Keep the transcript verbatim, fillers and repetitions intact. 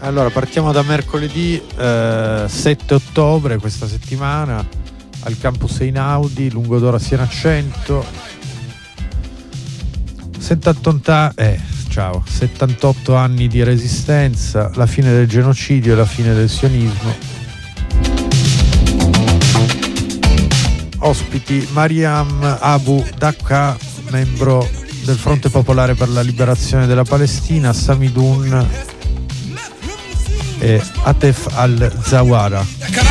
Allora, partiamo da mercoledì eh, sette ottobre, questa settimana, al campus Einaudi, Lungodoro a Siena cento. settanta, eh, ciao, settantotto anni di resistenza, la fine del genocidio e la fine del sionismo. Ospiti Mariam Abu Dakka, membro del Fronte Popolare per la Liberazione della Palestina, Samidun e Atef al-Zawara.